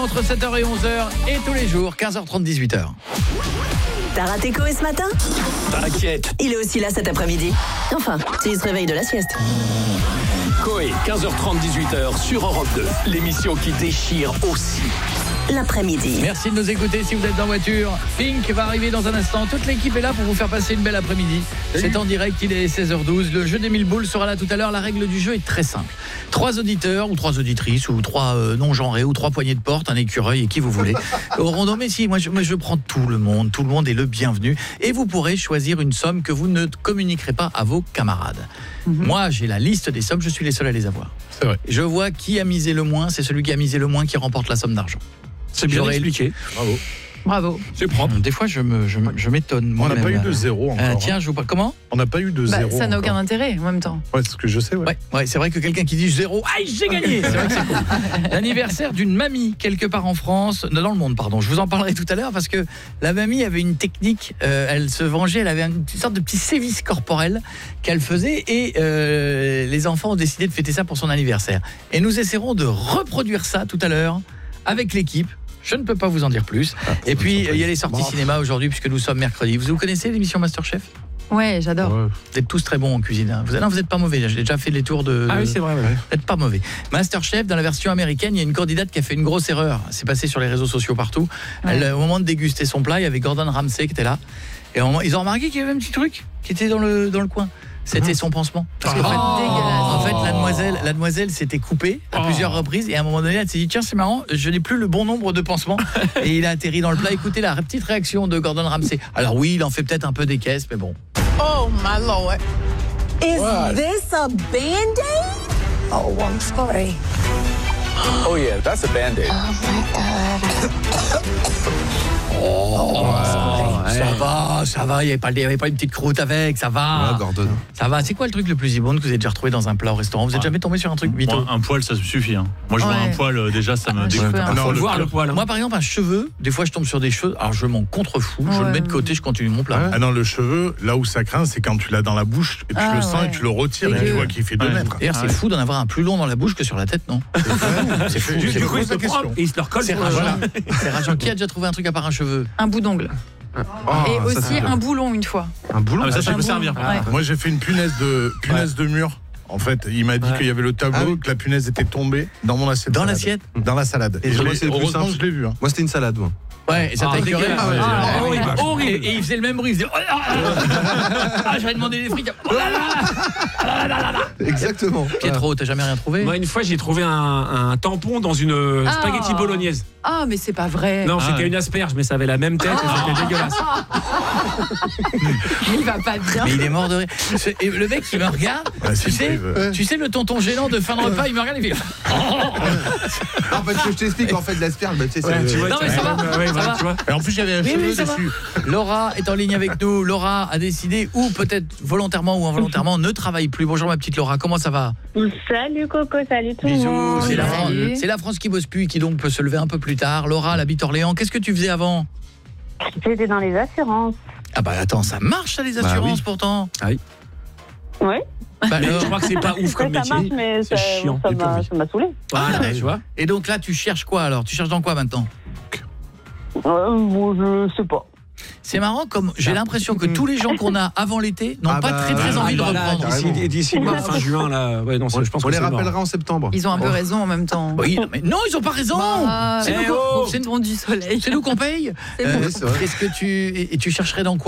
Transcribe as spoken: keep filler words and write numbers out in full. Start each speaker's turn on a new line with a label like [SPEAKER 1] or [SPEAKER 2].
[SPEAKER 1] entre sept heures et onze heures et tous les jours, quinze heures trente, dix-huit heures.
[SPEAKER 2] T'as raté Coé ce matin?
[SPEAKER 3] T'inquiète.
[SPEAKER 2] Il est aussi là cet après-midi. Enfin, s'il se réveille de la sieste.
[SPEAKER 3] Coé, quinze heures trente, dix-huit heures sur Europe deux. L'émission qui déchire aussi.
[SPEAKER 2] L'après-midi.
[SPEAKER 1] Merci de nous écouter si vous êtes en voiture. Fink va arriver dans un instant. Toute l'équipe est là pour vous faire passer une belle après-midi. C'est en direct, il est seize heures douze. Le jeu des mille boules sera là tout à l'heure. La règle du jeu est très simple. Trois auditeurs ou trois auditrices ou trois euh, non-genrés ou trois poignées de porte, un écureuil et qui vous voulez. Au random, mais si, moi je, moi je prends tout le monde. Tout le monde est le bienvenu. Et vous pourrez choisir une somme que vous ne communiquerez pas à vos camarades. Mm-hmm. Moi, j'ai la liste des sommes. Je suis les seuls à les avoir.
[SPEAKER 4] C'est vrai.
[SPEAKER 1] Je vois qui a misé le moins. C'est celui qui a misé le moins qui remporte la somme d'argent.
[SPEAKER 4] C'est bien
[SPEAKER 1] J'aurais
[SPEAKER 4] expliqué. Bravo.
[SPEAKER 5] Bravo.
[SPEAKER 4] C'est propre.
[SPEAKER 1] Des fois, je me, je, me- je m'étonne.
[SPEAKER 4] On n'a
[SPEAKER 1] moi-même.
[SPEAKER 4] pas eu de zéro encore.
[SPEAKER 1] Euh, tiens, je vous parle. Comment?
[SPEAKER 4] On n'a pas eu de
[SPEAKER 5] Bah,
[SPEAKER 4] zéro.
[SPEAKER 5] ça n'a aucun
[SPEAKER 4] encore.
[SPEAKER 5] intérêt en même temps.
[SPEAKER 4] Ouais, c'est ce que je sais. Ouais.
[SPEAKER 1] Ouais, ouais, c'est vrai que quelqu'un qui dit zéro, aïe, j'ai gagné. C'est vrai que c'est cool. L'anniversaire d'une mamie quelque part en France, non, dans le monde, pardon. Je vous en parlerai tout à l'heure parce que la mamie avait une technique. Euh, elle se vengeait. Elle avait une sorte de petit sévice corporel qu'elle faisait et euh, les enfants ont décidé de fêter ça pour son anniversaire. Et nous essaierons de reproduire ça tout à l'heure avec l'équipe. Je ne peux pas vous en dire plus.
[SPEAKER 4] Ah,
[SPEAKER 1] et puis, il y a les sorties
[SPEAKER 4] Bon.
[SPEAKER 1] cinéma aujourd'hui puisque nous sommes mercredi. Vous, vous connaissez l'émission Masterchef?
[SPEAKER 5] Ouais, j'adore.
[SPEAKER 4] Ouais.
[SPEAKER 1] Vous êtes tous très bons en cuisine. Hein. Vous, non, vous n'êtes pas mauvais. J'ai déjà fait les tours de...
[SPEAKER 4] Ah oui,
[SPEAKER 1] de-
[SPEAKER 4] c'est vrai. Ouais.
[SPEAKER 1] Vous n'êtes pas mauvais. Masterchef, dans la version américaine, il y a une candidate qui a fait une grosse erreur. C'est passé sur les réseaux sociaux partout.
[SPEAKER 5] Ouais.
[SPEAKER 1] Elle, au moment de déguster son plat, il y avait Gordon Ramsay qui était là. Et au moment, ils ont remarqué qu'il y avait un petit truc qui était dans le, dans le coin. C'était son pansement. Parce qu'en fait, en fait, la demoiselle, la demoiselle s'était coupée à
[SPEAKER 4] Oh.
[SPEAKER 1] plusieurs reprises et à un moment donné, elle s'est dit tiens, c'est marrant, je n'ai plus le bon nombre de pansements et il a atterri dans le plat. Écoutez la petite réaction de Gordon Ramsay. Alors oui, il en fait peut-être un peu des caisses, mais bon.
[SPEAKER 6] Oh, my Lord.
[SPEAKER 7] Is
[SPEAKER 4] What?
[SPEAKER 7] this a Band-Aid?
[SPEAKER 6] Oh, I'm sorry.
[SPEAKER 3] Oh yeah, that's a Band-Aid.
[SPEAKER 1] Ça va, ça va, il n'y avait, pas- il y avait pas une petite croûte avec, ça va.
[SPEAKER 8] Ah, Gordon.
[SPEAKER 1] Ça va, c'est quoi le truc le plus immonde que vous avez déjà retrouvé dans un plat au restaurant? Vous êtes
[SPEAKER 9] Ouais.
[SPEAKER 1] jamais tombé sur un truc vito?
[SPEAKER 9] Moi, un poil, ça suffit. Hein. Moi, je vois
[SPEAKER 5] Ouais.
[SPEAKER 9] un poil, euh, déjà, ça me
[SPEAKER 5] Un
[SPEAKER 9] dégoûte.
[SPEAKER 5] cheveu,
[SPEAKER 9] Ah,
[SPEAKER 5] un
[SPEAKER 9] faut
[SPEAKER 4] peu.
[SPEAKER 9] le voir, le poil. Hein.
[SPEAKER 1] Moi par exemple un cheveu, des fois je tombe sur des cheveux, alors je m'en contrefous, je
[SPEAKER 5] Ouais.
[SPEAKER 1] le mets de côté, je continue mon plat.
[SPEAKER 4] Ah non, le cheveu, là où ça craint, c'est quand tu l'as dans la bouche et puis
[SPEAKER 5] Ah,
[SPEAKER 4] tu le sens
[SPEAKER 5] ouais.
[SPEAKER 4] et tu le retires et tu
[SPEAKER 5] Dégueu.
[SPEAKER 4] vois qu'il fait deux
[SPEAKER 9] Ouais.
[SPEAKER 4] mètres.
[SPEAKER 1] D'ailleurs c'est
[SPEAKER 9] Ouais.
[SPEAKER 1] fou d'en avoir un plus long dans la bouche que sur la tête, non? C'est fou,
[SPEAKER 4] Juste
[SPEAKER 1] c'est
[SPEAKER 4] du
[SPEAKER 1] fou.
[SPEAKER 4] coup, il se question.
[SPEAKER 9] Et il se leur colle.
[SPEAKER 1] C'est
[SPEAKER 9] sur le-
[SPEAKER 1] rageant. C'est rageant. Qui a déjà trouvé un truc à part un cheveu?
[SPEAKER 5] Un bout d'ongle.
[SPEAKER 8] Oh,
[SPEAKER 5] Et
[SPEAKER 8] ça,
[SPEAKER 5] aussi
[SPEAKER 8] c'est bien.
[SPEAKER 5] un boulon une fois.
[SPEAKER 8] Un boulon.
[SPEAKER 9] Ah, mais ça, ça
[SPEAKER 5] Un
[SPEAKER 9] peut
[SPEAKER 5] boulon.
[SPEAKER 9] servir.
[SPEAKER 5] Ouais.
[SPEAKER 4] Moi, j'ai fait une punaise de punaise de mur. En fait, il m'a dit
[SPEAKER 9] Ouais.
[SPEAKER 4] qu'il y avait le tableau,
[SPEAKER 8] Ah oui.
[SPEAKER 4] que la punaise était tombée dans mon assiette.
[SPEAKER 1] Dans
[SPEAKER 4] salade.
[SPEAKER 1] l'assiette?
[SPEAKER 4] Dans la salade.
[SPEAKER 1] Et
[SPEAKER 4] Et je
[SPEAKER 8] moi,
[SPEAKER 4] l'ai-
[SPEAKER 8] c'est le plus
[SPEAKER 4] heureusement,
[SPEAKER 8] simple.
[SPEAKER 4] je l'ai vu. Hein.
[SPEAKER 8] Moi, c'était une salade, moi.
[SPEAKER 1] Ouais, et ça
[SPEAKER 9] Ah,
[SPEAKER 1] t'a écœuré?
[SPEAKER 9] dégueulasse.
[SPEAKER 1] Ah, ouais.
[SPEAKER 9] Ah,
[SPEAKER 1] Ah,
[SPEAKER 9] horrible,
[SPEAKER 1] ouais.
[SPEAKER 9] horrible.
[SPEAKER 1] Et, et il faisait le même bruit, il faisait oh là là. Ah, j'aurais demandé des frites. Oh là là.
[SPEAKER 8] Exactement.
[SPEAKER 1] Pietro, t'as jamais rien trouvé?
[SPEAKER 10] Moi, une fois, j'ai trouvé un, un tampon dans une euh,
[SPEAKER 5] Ah.
[SPEAKER 10] spaghetti bolognaise.
[SPEAKER 5] Ah, mais c'est pas vrai.
[SPEAKER 10] Non,
[SPEAKER 9] Ah,
[SPEAKER 10] c'était
[SPEAKER 9] ouais.
[SPEAKER 10] une asperge, mais ça avait la même tête et c'était dégueulasse.
[SPEAKER 5] Il va pas bien.
[SPEAKER 1] Mais il est mort de rire. C'est- Et le mec, il me regarde.
[SPEAKER 4] Ouais, c'est
[SPEAKER 1] tu, sais,
[SPEAKER 4] privé.
[SPEAKER 1] tu sais, le tonton gênant de fin de repas, il me regarde et il fait.
[SPEAKER 8] Ah, parce que je t'explique, en fait, l'asperge, bah, tu sais,
[SPEAKER 10] Ouais,
[SPEAKER 8] c'est-
[SPEAKER 10] tu vois,
[SPEAKER 1] Non, mais ça va,
[SPEAKER 10] ouais,
[SPEAKER 1] ça
[SPEAKER 10] ouais,
[SPEAKER 1] va.
[SPEAKER 10] tu vois.
[SPEAKER 4] Et en plus, j'avais un
[SPEAKER 1] Oui,
[SPEAKER 4] cheveu
[SPEAKER 1] oui, ça va.
[SPEAKER 4] dessus.
[SPEAKER 1] Laura est en ligne avec nous. Laura a décidé, ou peut-être volontairement ou involontairement, ne travaille plus. Bonjour ma petite Laura, comment ça va?
[SPEAKER 11] Salut Coco, salut tout le
[SPEAKER 1] Bisous.
[SPEAKER 11] monde.
[SPEAKER 1] C'est la, France,
[SPEAKER 5] Salut.
[SPEAKER 1] c'est la France qui bosse plus et qui donc peut se lever un peu plus tard. Laura, elle habite Orléans. Qu'est-ce que tu faisais avant?
[SPEAKER 11] J'étais dans les assurances.
[SPEAKER 1] Ah bah attends, ça marche ça les assurances
[SPEAKER 8] oui.
[SPEAKER 1] pourtant.
[SPEAKER 11] Oui.
[SPEAKER 1] Bah,
[SPEAKER 10] Mais
[SPEAKER 1] alors,
[SPEAKER 10] je crois que c'est pas ouf comme
[SPEAKER 11] Après, ça marche,
[SPEAKER 10] métier.
[SPEAKER 11] mais
[SPEAKER 10] C'est
[SPEAKER 11] ça
[SPEAKER 10] chiant,
[SPEAKER 11] ça
[SPEAKER 10] j'ai
[SPEAKER 11] m'a
[SPEAKER 10] pas envie.
[SPEAKER 11] ça m'a saoulé.
[SPEAKER 10] Voilà,
[SPEAKER 1] Ah,
[SPEAKER 10] tu vois.
[SPEAKER 1] et donc là, tu cherches quoi alors? Tu cherches dans quoi maintenant?
[SPEAKER 11] Euh, bon, je sais pas.
[SPEAKER 1] C'est marrant comme j'ai l'impression que tous les gens qu'on a avant l'été n'ont
[SPEAKER 8] Ah
[SPEAKER 1] pas
[SPEAKER 8] bah,
[SPEAKER 1] très très
[SPEAKER 8] ah,
[SPEAKER 1] envie de
[SPEAKER 10] Ah, là, là,
[SPEAKER 1] reprendre.
[SPEAKER 8] carrément.
[SPEAKER 10] D'ici d'ici mars, fin juin, là. Ouais, non, c'est- je pense
[SPEAKER 8] On
[SPEAKER 10] que
[SPEAKER 8] les
[SPEAKER 10] c'est mort.
[SPEAKER 8] rappellera en septembre.
[SPEAKER 5] Ils ont un peu
[SPEAKER 8] Oh.
[SPEAKER 5] raison en même temps.
[SPEAKER 1] Oui, non, mais non, ils ont pas raison.
[SPEAKER 5] Bah,
[SPEAKER 1] c'est nous
[SPEAKER 10] eh
[SPEAKER 1] qu'on-
[SPEAKER 10] oh
[SPEAKER 1] c'est-
[SPEAKER 5] Profitons du soleil.
[SPEAKER 1] c'est nous qu'on paye.
[SPEAKER 5] C'est
[SPEAKER 1] Euh,
[SPEAKER 5] bon.
[SPEAKER 8] c'est vrai.
[SPEAKER 1] Qu'est-ce que tu et, et tu chercherais dans quoi?